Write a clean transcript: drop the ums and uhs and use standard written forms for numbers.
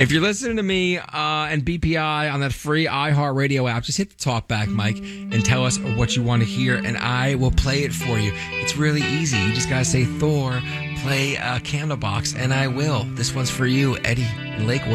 If you're listening to me and BPI on that free iHeartRadio app, just hit the talkback mic and tell us what you want to hear, and I will play it for you. It's really easy. You just got to say, Thor, play Candlebox, and I will. This one's for you, Eddie in Lakewood.